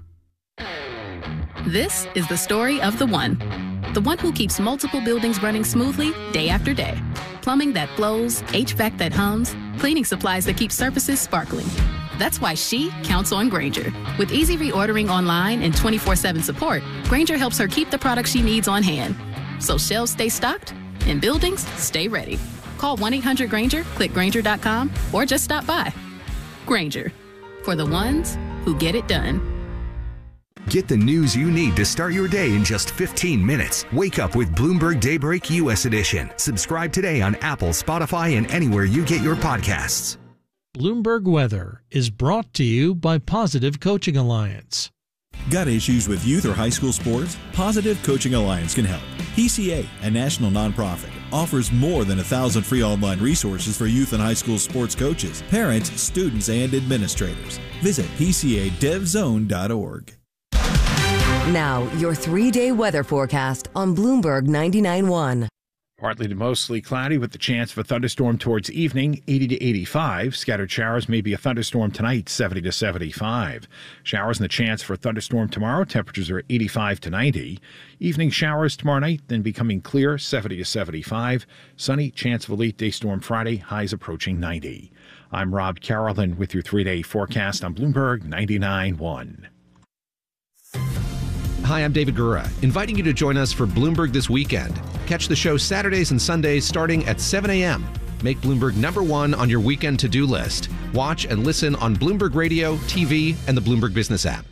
This is the story of the one who keeps multiple buildings running smoothly day after day. Plumbing that flows, HVAC that hums, cleaning supplies that keep surfaces sparkling. That's why she counts on Grainger. With easy reordering online and 24/7 support, Grainger helps her keep the products she needs on hand. So shelves stay stocked and buildings stay ready. Call 1-800-GRAINGER, click Grainger.com, or just stop by. Grainger, for the ones who get it done. Get the news you need to start your day in just 15 minutes. Wake up with Bloomberg Daybreak U.S. Edition. Subscribe today on Apple, Spotify, and anywhere you get your podcasts. Bloomberg Weather is brought to you by Positive Coaching Alliance. Got issues with youth or high school sports? Positive Coaching Alliance can help. PCA, a national nonprofit, offers more than 1,000 free online resources for youth and high school sports coaches, parents, students, and administrators. Visit PCADevZone.org. Now, your 3-day weather forecast on Bloomberg 99.1. Partly to mostly cloudy with the chance of a thunderstorm towards evening, 80 to 85. Scattered showers, maybe a thunderstorm tonight, 70 to 75. Showers and the chance for a thunderstorm tomorrow. Temperatures are 85 to 90. Evening showers tomorrow night, then becoming clear, 70 to 75. Sunny, chance of a late day storm Friday, highs approaching 90. I'm Rob Carolyn with your 3-day forecast on Bloomberg 99.1. Hi, I'm David Gura, inviting you to join us for Bloomberg This Weekend. Catch the show Saturdays and Sundays starting at 7 a.m. Make Bloomberg #1 on your weekend to-do list. Watch and listen on Bloomberg Radio, TV, and the Bloomberg Business app.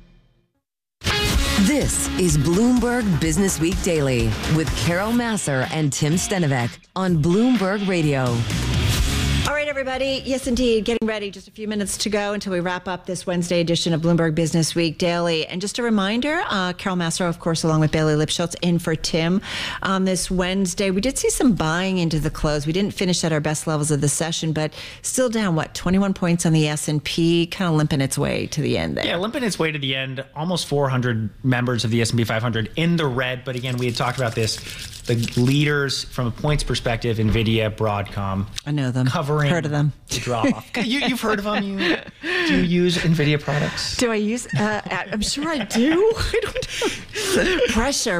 This is Bloomberg Business Week Daily with Carol Massar and Tim Stenovec on Bloomberg Radio. All right, everybody. Yes, indeed. Getting ready. Just a few minutes to go until we wrap up this Wednesday edition of Bloomberg Business Week Daily. And just a reminder, Carol Massar, of course, along with Bailey Lipschultz, in for Tim on this Wednesday. We did see some buying into the close. We didn't finish at our best levels of the session, but still down, 21 points on the S&P, kind of limping its way to the end there. Yeah, limping its way to the end. Almost 400 members of the S&P 500 in the red. But again, we had talked about this. The leaders from a points perspective, NVIDIA, Broadcom. I know them. Covering heard of them. The drop off. You've heard of them? Do you use NVIDIA products? Do I use? I'm sure I do. I don't know. Pressure.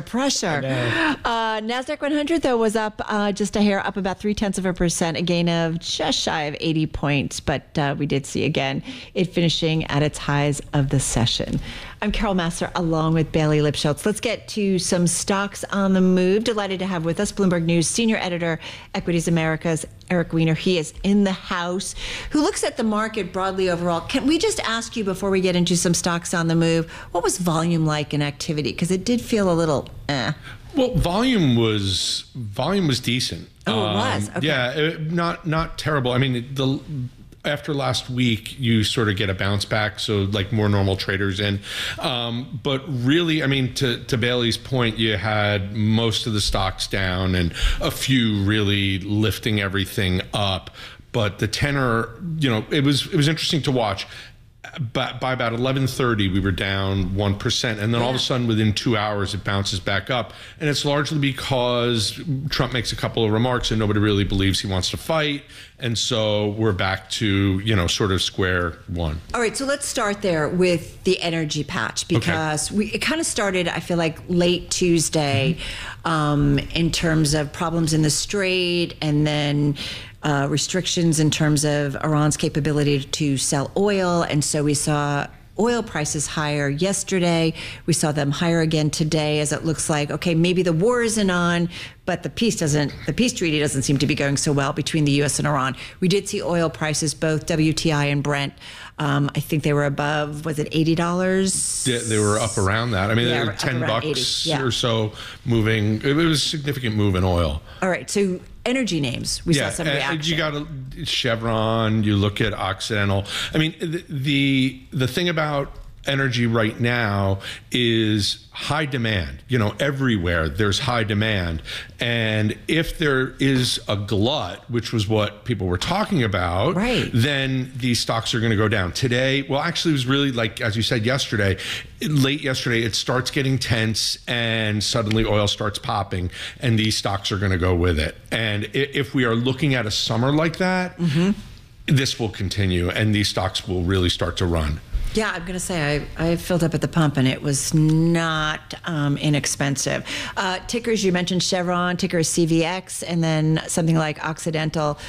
NASDAQ 100, though, was up just a hair, up about 0.3%, a gain of just shy of 80 points. But we did see, again, it finishing at its highs of the session. I'm Carol Massar along with Bailey Lipschultz. Let's get to some stocks on the move. Delighted to have with us Bloomberg News Senior Editor, Equities Americas, Eric Weiner. He is in the house, who looks at the market broadly overall. Can we just ask you, before we get into some stocks on the move, what was volume like in activity? Because it did feel a little Well, volume was decent. Oh, it was? Okay. Yeah, not terrible. I mean, after last week, you sort of get a bounce back, so like more normal traders in. But really, I mean, to Bailey's point, you had most of the stocks down and a few really lifting everything up. But the tenor, it was interesting to watch. But by about 11:30, we were down 1%. And then all of a sudden, within 2 hours, it bounces back up. And it's largely because Trump makes a couple of remarks and nobody really believes he wants to fight. And so we're back to, sort of square one. All right. So let's start there with the energy patch, because it kind of started, I feel like, late Tuesday in terms of problems in the Strait, and then restrictions in terms of Iran's capability to sell oil. And so we saw oil prices higher yesterday. We saw them higher again today, as it looks like, okay, maybe the war isn't on, but the peace treaty doesn't seem to be going so well between the U.S. and Iran. We did see oil prices, both WTI and Brent. I think they were above, was it $80? Yeah, they were up around that. I mean, they were $10 or so moving. It was a significant move in oil. All right. So energy names, we saw some reaction. You got Chevron, you look at Occidental. I mean, the thing about energy right now is high demand. Everywhere there's high demand. And if there is a glut, which was what people were talking about, then these stocks are going to go down. Today, well, actually, it was really like, as you said late yesterday, it starts getting tense and suddenly oil starts popping and these stocks are going to go with it. And if we are looking at a summer like that, this will continue and these stocks will really start to run. Yeah, I'm going to say I filled up at the pump and it was not inexpensive. Tickers, you mentioned Chevron, ticker is CVX, and then something like Occidental.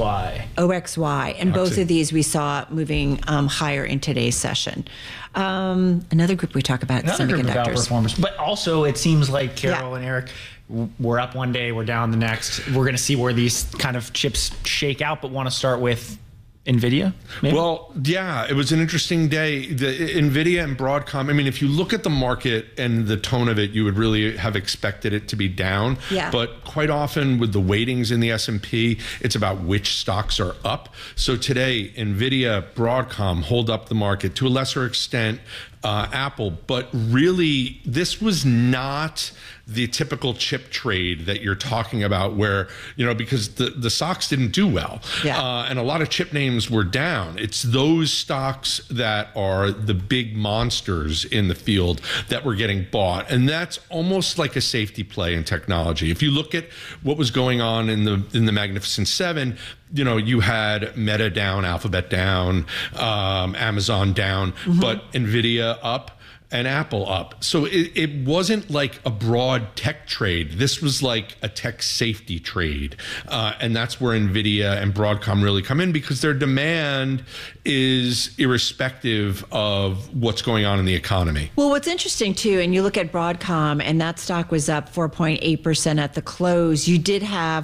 OXY. And both of these we saw moving higher in today's session. Another group we talk about, another semiconductors. Group of outperformers. But also it seems like Carol and Eric, we're up one day, we're down the next. We're going to see where these kind of chips shake out, but want to start with NVIDIA, maybe? Well, yeah, it was an interesting day. The NVIDIA and Broadcom, I mean, if you look at the market and the tone of it, you would really have expected it to be down. Yeah. But quite often with the weightings in the S&P, it's about which stocks are up. So today, NVIDIA, Broadcom hold up the market, to a lesser extent, Apple. But really, this was not the typical chip trade that you're talking about where, because the stocks didn't do well. Yeah. And a lot of chip names were down. It's those stocks that are the big monsters in the field that were getting bought. And that's almost like a safety play in technology. If you look at what was going on in the Magnificent Seven, you had Meta down, Alphabet down, Amazon down, but NVIDIA up and Apple up. So it wasn't like a broad tech trade. This was like a tech safety trade. And that's where NVIDIA and Broadcom really come in because their demand is irrespective of what's going on in the economy. Well, what's interesting too, and you look at Broadcom and that stock was up 4.8% at the close. You did have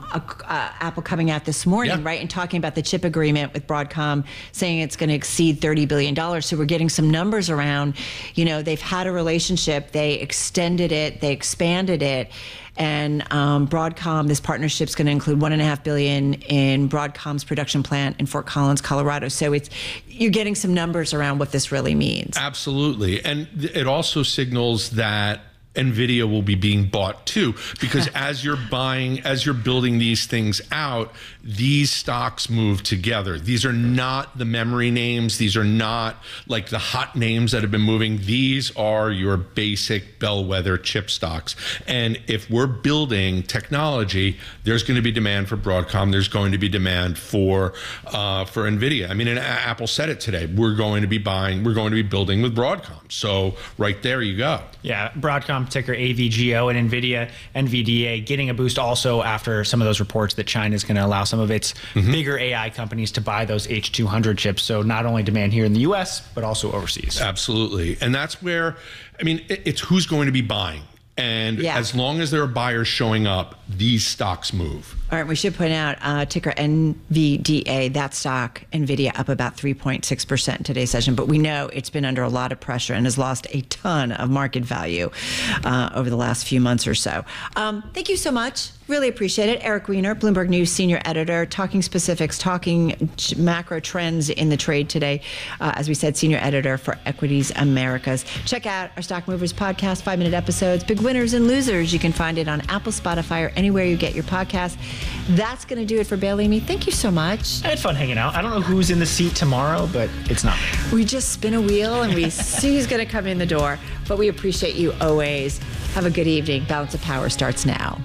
Apple coming out this morning, right? And talking about the chip agreement with Broadcom, saying it's going to exceed $30 billion. So we're getting some numbers around. They've had a relationship, they extended it, they expanded it, and Broadcom, this partnership is going to include $1.5 billion in Broadcom's production plant in Fort Collins, Colorado. So you're getting some numbers around what this really means. Absolutely. And it also signals that NVIDIA will be being bought too, because as you're building these things out, these stocks move together. These are not the memory names. These are not like the hot names that have been moving. These are your basic bellwether chip stocks. And if we're building technology, there's going to be demand for Broadcom. There's going to be demand for NVIDIA. I mean, and Apple said it today. We're going to be building with Broadcom. So right there you go. Yeah, Broadcom, ticker AVGO, and NVDA getting a boost also after some of those reports that China is going to allow some of its bigger AI companies to buy those H200 chips. So not only demand here in the U.S., but also overseas. Absolutely. And that's where, I mean, it's who's going to be buying. And as long as there are buyers showing up, these stocks move. All right, we should point out ticker NVDA, that stock, NVIDIA, up about 3.6% in today's session. But we know it's been under a lot of pressure and has lost a ton of market value over the last few months or so. Thank you so much. Really appreciate it. Eric Weiner, Bloomberg News senior editor, talking specifics, talking macro trends in the trade today. As we said, senior editor for Equities Americas. Check out our Stock Movers podcast, 5-minute episodes, big winners and losers. You can find it on Apple, Spotify, or anywhere you get your podcast. That's going to do it for Bailey and me. Thank you so much. I had fun hanging out. I don't know who's in the seat tomorrow, but it's not me. We just spin a wheel and we see who's going to come in the door. But we appreciate you always. Have a good evening. Balance of Power starts now.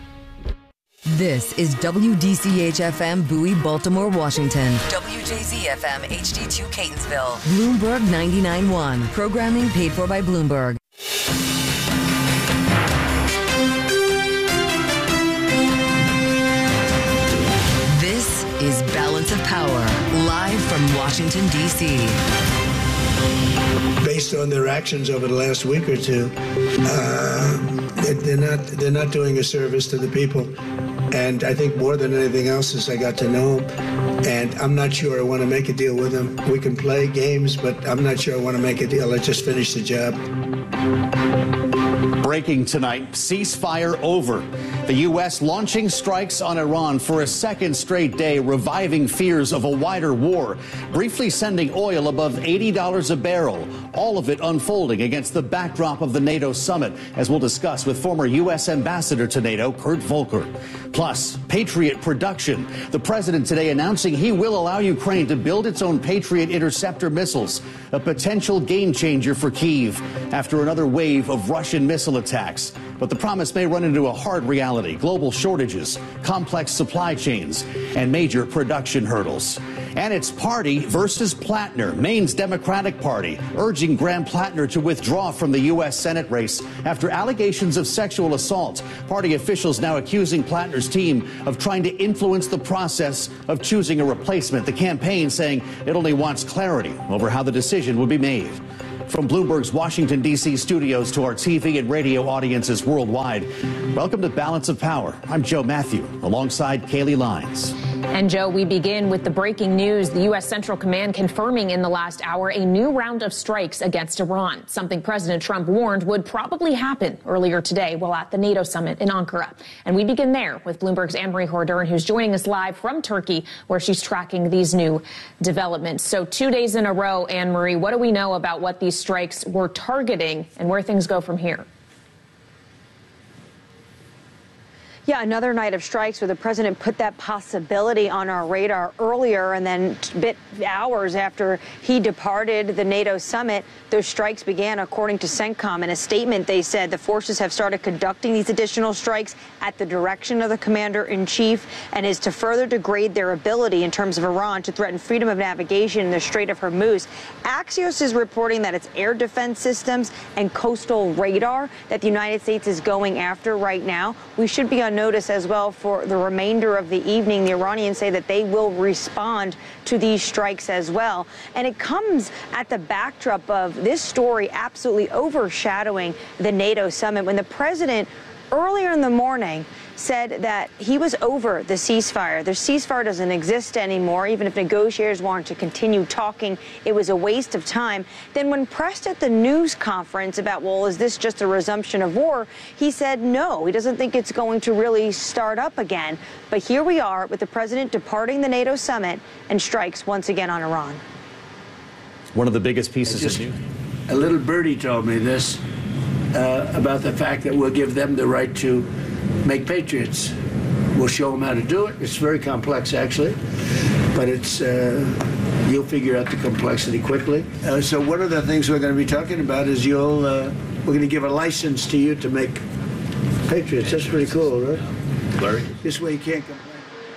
This is WDCH-FM Bowie, Baltimore, Washington. WJZ-FM HD2 Catonsville. Bloomberg 99.1. Programming paid for by Bloomberg. This is Balance of Power, live from Washington, D.C. Based on their actions over the last week or two, they're not doing a service to the people. And I think more than anything else is I got to know him. And I'm not sure I want to make a deal with him. We can play games, but I'm not sure I want to make a deal. Let's just finish the job. Breaking tonight, ceasefire over. The U.S. launching strikes on Iran for a second straight day, reviving fears of a wider war, briefly sending oil above $80 a barrel. All of it unfolding against the backdrop of the NATO summit, as we'll discuss with former U.S. Ambassador to NATO, Kurt Volker. Plus, Patriot production. The president today announcing he will allow Ukraine to build its own Patriot interceptor missiles, a potential game changer for Kyiv after another wave of Russian missile attacks. But the promise may run into a hard reality: global shortages, complex supply chains, and major production hurdles. And it's Party versus Plattner. Maine's Democratic Party urging Graham Plattner to withdraw from the U.S. Senate race after allegations of sexual assault. Party officials now accusing Plattner's team of trying to influence the process of choosing a replacement. The campaign saying it only wants clarity over how the decision would be made. From Bloomberg's Washington, D.C. studios to our TV and radio audiences worldwide, welcome to Balance of Power. I'm Joe Matthew, alongside Kaylee Lines. And Joe, we begin with the breaking news. The U.S. Central Command confirming in the last hour a new round of strikes against Iran, something President Trump warned would probably happen earlier today while at the NATO summit in Ankara. And we begin there with Bloomberg's Anne-Marie Hordern, who's joining us live from Turkey, where she's tracking these new developments. So 2 days in a row, Anne-Marie, what do we know about what these strikes were targeting and where things go from here? Yeah, another night of strikes where the president put that possibility on our radar earlier, and then hours after he departed the NATO summit, those strikes began, according to CENTCOM. In a statement, they said the forces have started conducting these additional strikes at the direction of the commander-in-chief and is to further degrade their ability in terms of Iran to threaten freedom of navigation in the Strait of Hormuz. Axios is reporting that it's air defense systems and coastal radar that the United States is going after right now. We should be on notice as well for the remainder of the evening. The Iranians say that they will respond to these strikes as well. And it comes at the backdrop of this story absolutely overshadowing the NATO summit when the president earlier in the morning said that he was over the ceasefire. The ceasefire doesn't exist anymore. Even if negotiators wanted to continue talking, it was a waste of time. Then when pressed at the news conference about, well, is this just a resumption of war? He said no, he doesn't think it's going to really start up again. But here we are with the president departing the NATO summit and strikes once again on Iran. One of the biggest pieces of news. A little birdie told me this about the fact that we'll give them the right to make patriots. We'll show them how to do it. It's very complex, actually, but it's you'll figure out the complexity quickly. So one of the things we're going to be talking about is we're going to give a license to you to make patriots. That's pretty cool, right? Larry? This way you can't complain.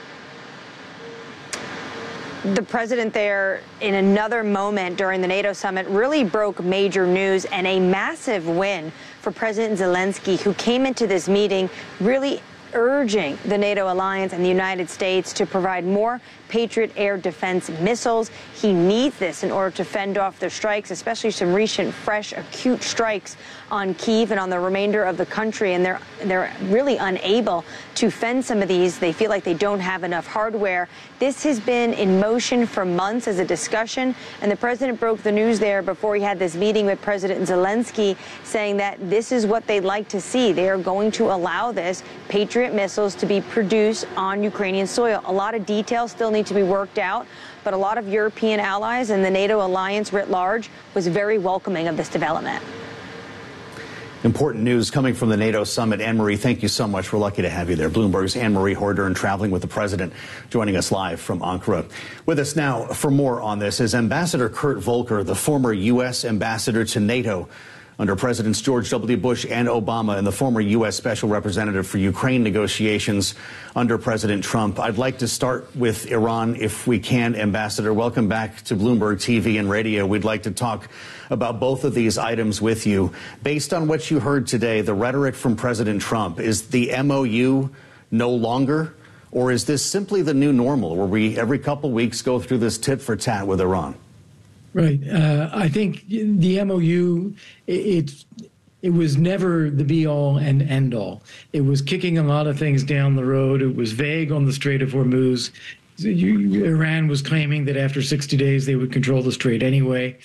The president there, in another moment during the NATO summit, really broke major news and a massive win for President Zelensky, who came into this meeting really urging the NATO alliance and the United States to provide more Patriot air defense missiles. He needs this in order to fend off the strikes, especially some recent, fresh, acute strikes on Kyiv and on the remainder of the country. And they're really unable to fend some of these. They feel like they don't have enough hardware. This has been in motion for months as a discussion. And the president broke the news there before he had this meeting with President Zelensky, saying that this is what they'd like to see. They are going to allow this Patriot missiles to be produced on Ukrainian soil. A lot of details still need to be worked out, but a lot of European allies and the NATO alliance writ large was very welcoming of this development. Important news coming from the NATO summit. Anne-Marie, thank you so much. We're lucky to have you there. Bloomberg's Anne-Marie Hordern traveling with the president, joining us live from Ankara. With us now for more on this is Ambassador Kurt Volker, the former U.S. ambassador to NATO under Presidents George W. Bush and Obama, and the former U.S. Special Representative for Ukraine negotiations under President Trump. I'd like to start with Iran, if we can, Ambassador. Welcome back to Bloomberg TV and radio. We'd like to talk about both of these items with you. Based on what you heard today, the rhetoric from President Trump, is the MOU no longer, or is this simply the new normal, where we every couple weeks go through this tit for tat with Iran? Right. I think the MOU, it was never the be-all and end-all. It was kicking a lot of things down the road. It was vague on the Strait of Hormuz. Iran was claiming that after 60 days they would control the strait anyway.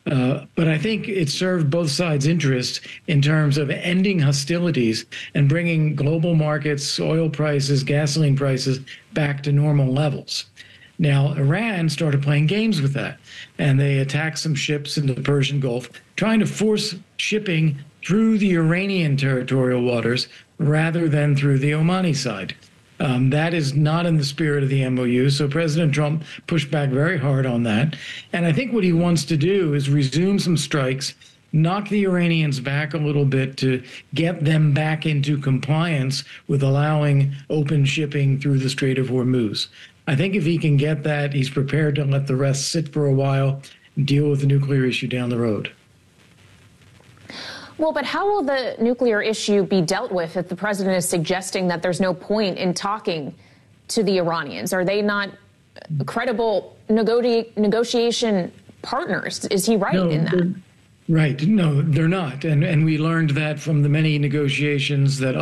But I think it served both sides' interest in terms of ending hostilities and bringing global markets, oil prices, gasoline prices back to normal levels. Now, Iran started playing games with that, and they attacked some ships in the Persian Gulf, trying to force shipping through the Iranian territorial waters rather than through the Omani side. That is not in the spirit of the MOU, so President Trump pushed back very hard on that. And I think what he wants to do is resume some strikes, knock the Iranians back a little bit to get them back into compliance with allowing open shipping through the Strait of Hormuz. I think if he can get that, he's prepared to let the rest sit for a while and deal with the nuclear issue down the road. Well, but how will the nuclear issue be dealt with if the president is suggesting that there's no point in talking to the Iranians? Are they not credible negotiation partners? Is he right in that? Right. No, they're not. And we learned that from the many negotiations that